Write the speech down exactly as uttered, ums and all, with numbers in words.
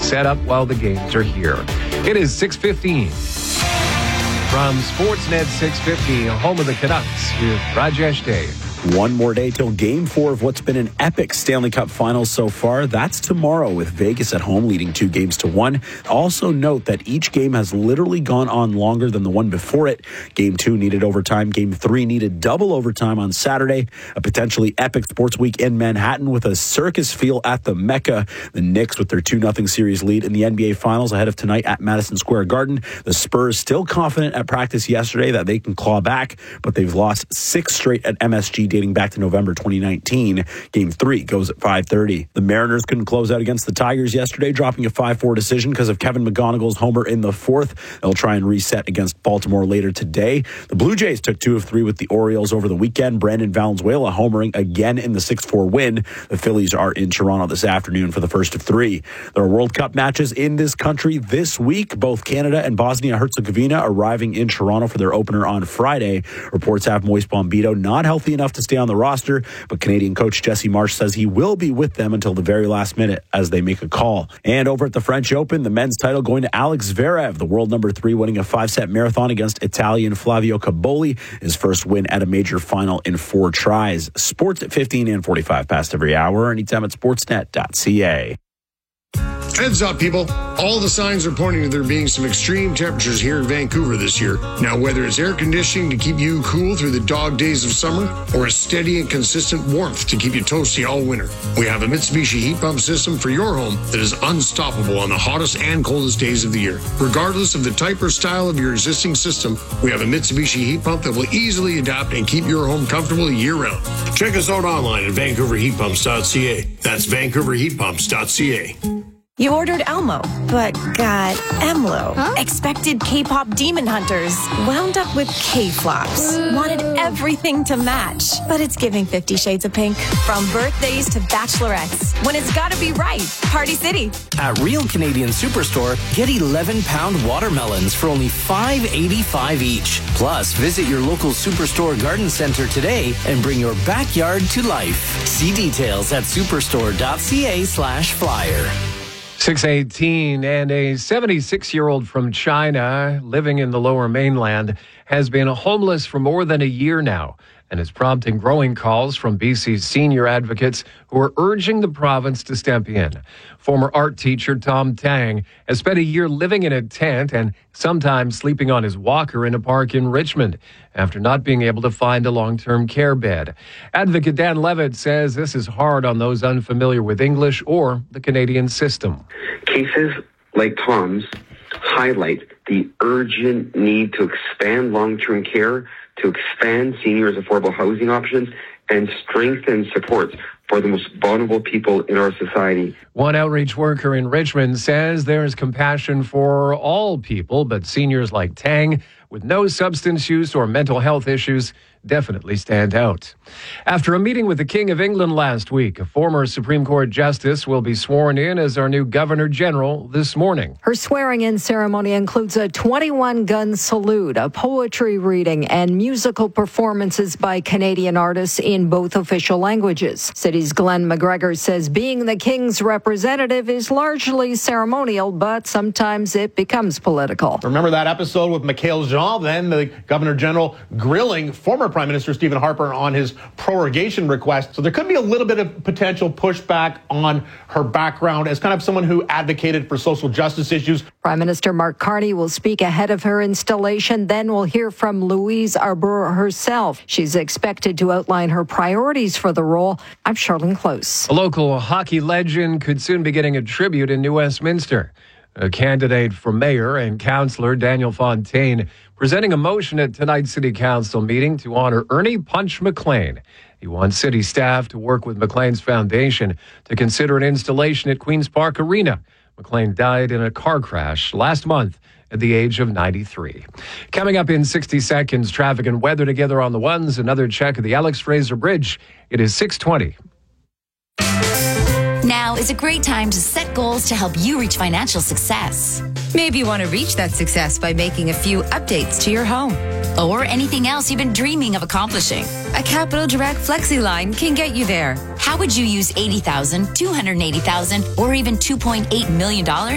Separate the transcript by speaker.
Speaker 1: set up while the games are here. It is six fifteen. From Sportsnet six fifty, home of the Canucks, with Rajesh Dave.
Speaker 2: One more day till game four of what's been an epic Stanley Cup Finals so far. That's tomorrow with Vegas at home leading two games to one. Also note that each game has literally gone on longer than the one before it. Game two needed overtime. Game three needed double overtime on Saturday. A potentially epic sports week in Manhattan with a circus feel at the Mecca. The Knicks with their two nothing series lead in the N B A Finals ahead of tonight at Madison Square Garden. The Spurs still confident at practice yesterday that they can claw back, but they've lost six straight at M S G dating back to November twenty nineteen. Game three goes at five thirty. The Mariners couldn't close out against the Tigers yesterday, dropping a five four decision because of Kevin McGonigal's homer in the fourth. They'll try and reset against Baltimore later today. The Blue Jays took two of three with the Orioles over the weekend. Brandon Valenzuela homering again in the six four win. The Phillies are in Toronto this afternoon for the first of three. There are World Cup matches in this country this week. Both Canada and Bosnia-Herzegovina arriving in Toronto for their opener on Friday. Reports have Moise Bombito not healthy enough to stay on the roster, but Canadian coach Jesse Marsh says he will be with them until the very last minute as they make a call. And over at the French Open, the men's title going to Alex Zverev, the world number three, winning a five-set marathon against Italian Flavio Caboli, his first win at a major final in four tries. Sports at fifteen and forty-five past every hour, anytime at sportsnet dot c a.
Speaker 3: Heads up, people. All the signs are pointing to there being some extreme temperatures here in Vancouver this year. Now, whether it's air conditioning to keep you cool through the dog days of summer or a steady and consistent warmth to keep you toasty all winter, we have a Mitsubishi heat pump system for your home that is unstoppable on the hottest and coldest days of the year. Regardless of the type or style of your existing system, we have a Mitsubishi heat pump that will easily adapt and keep your home comfortable year-round. Check us out online at vancouver heat pumps dot c a. That's vancouver heat pumps dot c a.
Speaker 4: You ordered Elmo, but got Emlo.
Speaker 5: Huh?
Speaker 4: Expected K-pop demon hunters. Wound up with K-flops. Wanted everything to match, but it's giving Fifty Shades of Pink. From birthdays to bachelorettes, when it's gotta be right, Party City.
Speaker 6: At Real Canadian Superstore, get eleven pound watermelons for only five eighty-five each. Plus, visit your local Superstore garden center today and bring your backyard to life. See details at superstore dot c a slash flyer.
Speaker 1: six eighteen, and a seventy-six-year-old from China living in the Lower Mainland has been homeless for more than a year now and is prompting growing calls from B C's senior advocates who are urging the province to step in. Former art teacher Tom Tang has spent a year living in a tent and sometimes sleeping on his walker in a park in Richmond after not being able to find a long-term care bed. Advocate Dan Levitt says this is hard on those unfamiliar with English or the Canadian system.
Speaker 7: Cases like Tom's highlight the urgent need to expand long-term care, to expand seniors' affordable housing options, and strengthen supports for the most vulnerable people in our society.
Speaker 1: One outreach worker in Richmond says there is compassion for all people, but seniors like Tang with no substance use or mental health issues definitely stand out. After a meeting with the King of England last week, a former Supreme Court justice will be sworn in as our new Governor General this morning.
Speaker 8: Her swearing-in ceremony includes a twenty-one gun salute, a poetry reading, and musical performances by Canadian artists in both official languages. City's Glenn McGregor says being the King's representative is largely ceremonial, but sometimes it becomes political.
Speaker 9: Remember that episode with Mikhail Jean, then the Governor General grilling former Prime Minister Stephen Harper on his prorogation request. So there could be a little bit of potential pushback on her background as kind of someone who advocated for social justice issues.
Speaker 8: Prime Minister Mark Carney will speak ahead of her installation. Then we'll hear from Louise Arbour herself. She's expected to outline her priorities for the role. I'm Charlene Close.
Speaker 1: A local hockey legend could soon be getting a tribute in New Westminster. A candidate for mayor and councillor, Daniel Fontaine, presenting a motion at tonight's City Council meeting to honor Ernie Punch McLean. He wants city staff to work with McLean's foundation to consider an installation at Queen's Park Arena. McLean died in a car crash last month at the age of ninety-three. Coming up in sixty seconds, traffic and weather together on the ones. Another check of the Alex Fraser Bridge. It is six twenty.
Speaker 10: Now is a great time to set goals to help you reach financial success.
Speaker 11: Maybe you want to reach that success by making a few updates to your home.
Speaker 10: Or anything else you've been dreaming of accomplishing.
Speaker 11: A Capital Direct Flexi line can get you there.
Speaker 10: How would you use eighty thousand dollars, two hundred eighty thousand dollars, or even two point eight million dollars?